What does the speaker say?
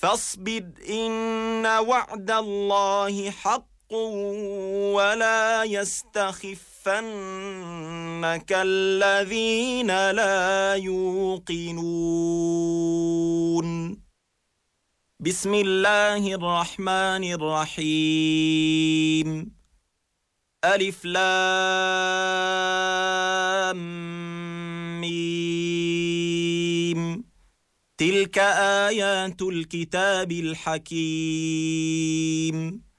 فاصبر إن وعد الله حق ولا يستخفنك الذين لا يوقنون بسم الله الرحمن الرحيم ألف لام ميم تلك آيات الكتاب الحكيم